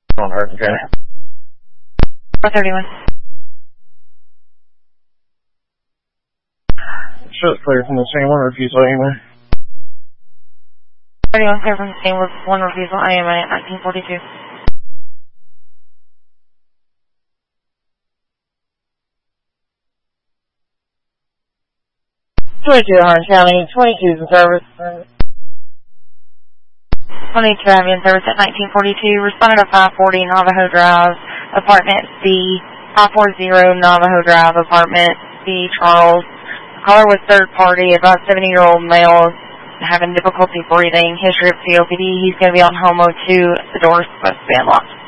On Hurricane County. 431. Shows clear from the scene, one refusal AMA. 31 clear from the scene with one refusal AMA at 1942. 22 Orange County, 22's in service. 22 Avenue in service at 1942. Responded to 540 Navajo Drive, apartment C, 540 Navajo Drive, apartment C, Charles. The caller was third party, about 70-year-old male, having difficulty breathing, history of COPD. He's going to be on HOMO 2. The door is supposed to be unlocked.